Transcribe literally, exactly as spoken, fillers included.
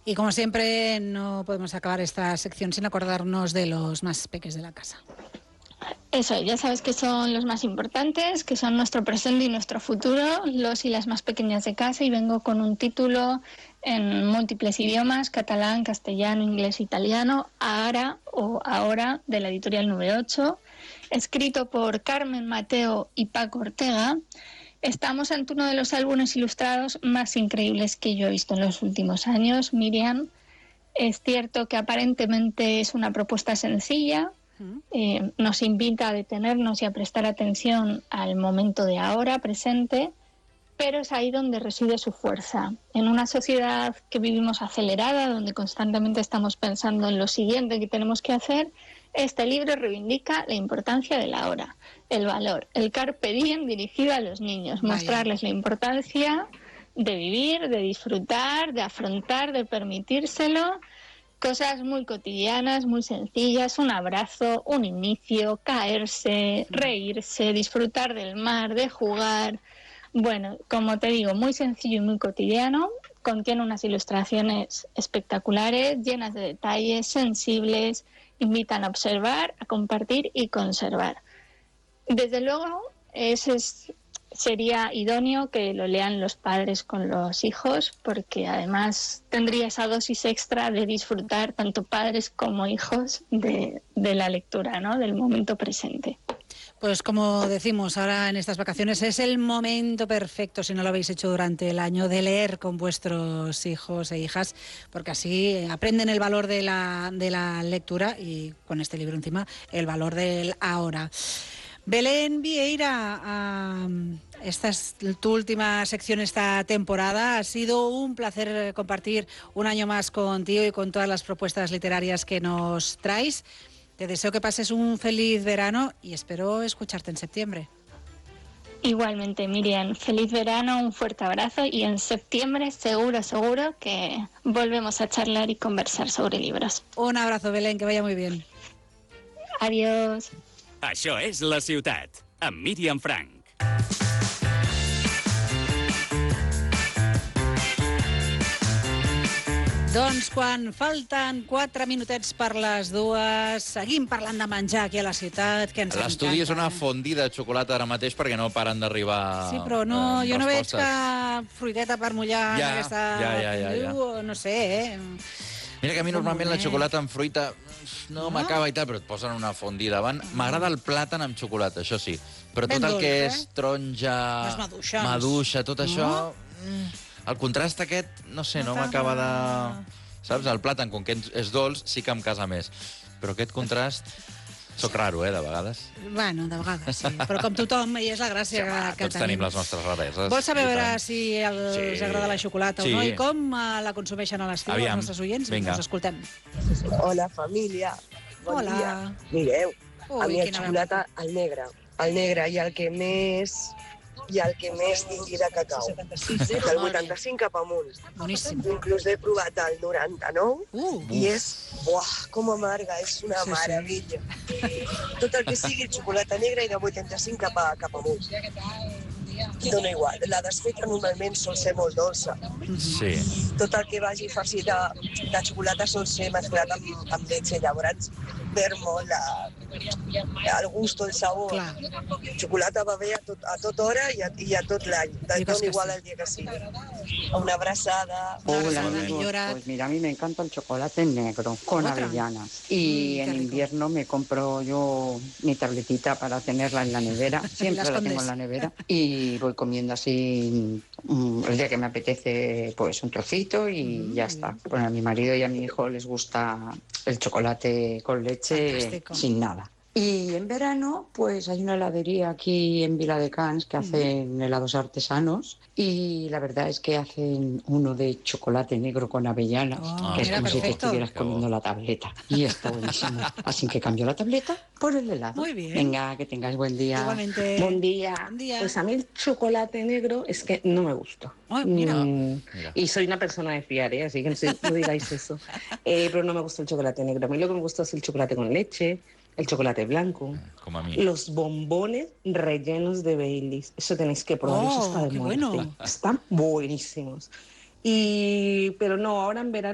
Y como siempre, no podemos acabar esta sección sin acordarnos de los más peques de la casa. Eso, ya sabes que son los más importantes, que son nuestro presente y nuestro futuro, los y las más pequeñas de casa, y vengo con un título en múltiples idiomas: catalán, castellano, inglés, italiano, Ahora o Ahora, de la editorial Nube ocho, escrito por Carmen Mateo y Paco Ortega. Estamos ante uno de los álbumes ilustrados más increíbles que yo he visto en los últimos años, Miriam. Es cierto que aparentemente es una propuesta sencilla. Eh, nos invita a detenernos y a prestar atención al momento de ahora, presente, pero es ahí donde reside su fuerza. En una sociedad que vivimos acelerada, donde constantemente estamos pensando en lo siguiente que tenemos que hacer, este libro reivindica la importancia del ahora, el valor, el carpe diem dirigido a los niños, Vaya. Mostrarles la importancia de vivir, de disfrutar, de afrontar, de permitírselo. Cosas muy cotidianas, muy sencillas: un abrazo, un inicio, caerse, reírse, disfrutar del mar, de jugar. Bueno, como te digo, muy sencillo y muy cotidiano. Contiene unas ilustraciones espectaculares, llenas de detalles, sensibles, invitan a observar, a compartir y conservar. Desde luego, ese es... sería idóneo que lo lean los padres con los hijos, porque además tendría esa dosis extra de disfrutar tanto padres como hijos de, de la lectura, ¿no? Del momento presente. Pues como decimos, ahora en estas vacaciones es el momento perfecto, si no lo habéis hecho durante el año, de leer con vuestros hijos e hijas, porque así aprenden el valor de la, de la lectura y con este libro encima el valor del ahora. Belén Vieira, uh, esta es tu última sección esta temporada. Ha sido un placer compartir un año más contigo y con todas las propuestas literarias que nos traes. Te deseo que pases un feliz verano y espero escucharte en septiembre. Igualmente, Miriam, feliz verano, un fuerte abrazo, y en septiembre seguro, seguro que volvemos a charlar y conversar sobre libros. Un abrazo, Belén, que vaya muy bien. Adiós. Això és La Ciutat, amb Míriam Frank. Doncs quan falten quatre minutets per les dues, seguim parlant de menjar aquí a la ciutat, que ens L'estudi és una encanta. fondida de xocolata ara mateix perquè no paren d'arribar Sí, però no, eh, jo no veig respostes. cap fruiteta per mullar Ja, en aquesta... ja, ja, ja, ja. No sé, eh? Mira que a mi normalment la Molt bé. xocolata amb fruita no, No? m'acaba i tal, però et posen una fondida davant. M'agrada el plàtan amb xocolata, això sí. Però Ben tot el dolç, que eh? és taronja, Les maduixes. maduixa, tot No? això... mm, El contrast aquest, no sé, no No m'acaba de... t'agrada. Saps? El plàtan, com que és dolç, sí que em casa més. Però aquest contrast... Soc raro, eh, de vegades. Bueno, de vegades sí, però com tothom, i és la gràcia Sí, home, que, que tots tenim les nostres rareses. Vols saber I veure tant. si els Sí. agrada la xocolata Sí. o no i com eh, la consumeixen a l'estiu els Aviam, nostres oients? vinga. Us escoltem. Hola, família. Bon Hola. dia. Mireu, a Ui, mi el quina xocolata, el negre. El negre i el que més i el que més tingui de cacau. Del vuitanta-cinc cap amunt. Boníssim. Inclús he provat el noranta-nou Uh, i és, uah, com amarga, és una Sí, sí. meravella. Tot el que sigui xocolata negra i de vuitanta-cinc cap, a, cap amunt. Dóna igual. La desfeta normalment sol ser molt dolça. Sí. Tot el que vagi farcit de, de xocolata sol ser mesclat amb, amb leche. Llavors perd molt la, el gust, el sabor. Clar. Xocolata va bé a, tot, a tota hora i a, i a tot l'any. Digues Dona que igual sí. el dia que sigui. Una abraçada. Una Hola abraçada, amigos, millora. pues mira, a mí me encanta el chocolate negro con Otra. avellanas y Mm, qué en rico. invierno me compro yo mi tabletita para tenerla en la nevera, siempre La la tengo escondes. en la nevera y voy comiendo así mm, el día que me apetece pues un trocito y Mm, ya muy está. bien. Bueno, a mi marido y a mi hijo les gusta el chocolate con leche Fantástico. sin nada. Y en verano, pues hay una heladería aquí en Viladecans que hacen helados artesanos y la verdad es que hacen uno de chocolate negro con avellanas, Oh, que es mira, como si te perfecto. estuvieras Qué comiendo bueno. la tableta. Y está buenísimo. Así que cambio la tableta por el helado. Muy bien. Venga, que tengáis buen día. Igualmente. Buen día. Buen día. Pues a mí el chocolate negro es que no me gusta. Ay, mira. Mm, Mira. y soy una persona de fiar, ¿eh? Así que no, sé- no digáis eso. Eh, pero no me gusta el chocolate negro. A mí lo que me gusta es el chocolate con leche, el chocolate blanco, Com a mi. los bombones rellenos de Baileys. Eso tenéis que probar, eso Oh, está de qué muerte. bueno. Están buenísimos. Y, pero no, ahora en verano